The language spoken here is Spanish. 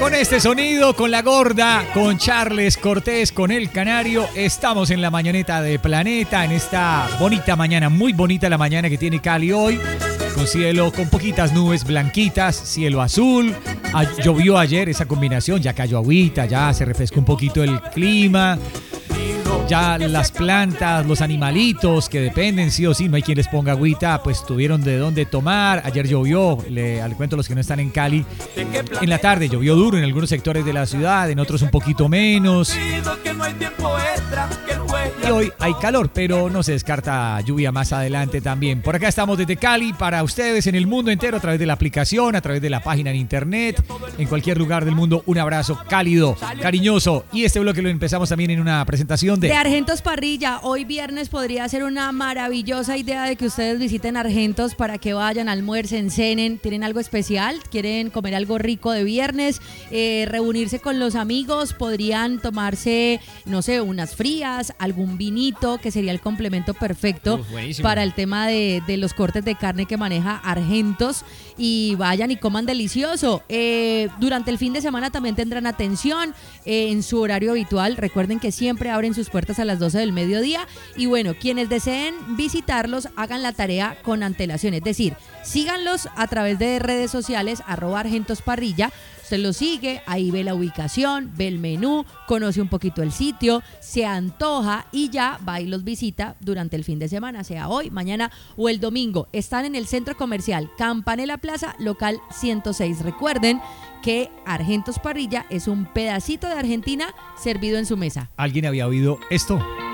con este sonido, con la gorda, con Charles Cortés, con el Canario. Estamos en la mañaneta de Planeta, en esta bonita mañana, muy bonita la mañana que tiene Cali hoy. Con cielo, con poquitas nubes blanquitas, cielo azul. Llovió ayer esa combinación, ya cayó agüita, ya se refrescó un poquito el clima. Ya las plantas, los animalitos que dependen, sí o sí, no hay quien les ponga agüita, pues tuvieron de dónde tomar. Ayer llovió, al cuento a los que no están en Cali, en la tarde llovió duro en algunos sectores de la ciudad, en otros un poquito menos. Y hoy hay calor, pero no se descarta lluvia más adelante también. Por acá estamos desde Cali para ustedes en el mundo entero, a través de la aplicación, a través de la página en internet, en cualquier lugar del mundo. Un abrazo cálido, cariñoso. Y este bloque lo empezamos también en una presentación de Argentos Parrilla. Hoy viernes podría ser una maravillosa idea de que ustedes visiten Argentos para que vayan, almuercen, cenen. ¿Tienen algo especial? ¿Quieren comer algo rico de viernes? Reunirse con los amigos. Podrían tomarse, no sé, unas frías, algún vinito, que sería el complemento perfecto para el tema de los cortes de carne que maneja Argentos. Y vayan y coman delicioso. Durante el fin de semana también tendrán atención en su horario habitual. Recuerden que siempre abren sus puertas a las 12 del mediodía. Y bueno, quienes deseen visitarlos, hagan la tarea con antelación. Es decir, síganlos a través de redes sociales, @argentosparrilla. Usted lo sigue, ahí ve la ubicación, ve el menú, conoce un poquito el sitio, se antoja y ya va y los visita durante el fin de semana, sea hoy, mañana o el domingo. Están en el Centro Comercial Campanella Plaza, local 106. Recuerden que Argentos Parrilla es un pedacito de Argentina servido en su mesa. ¿Alguien había oído esto?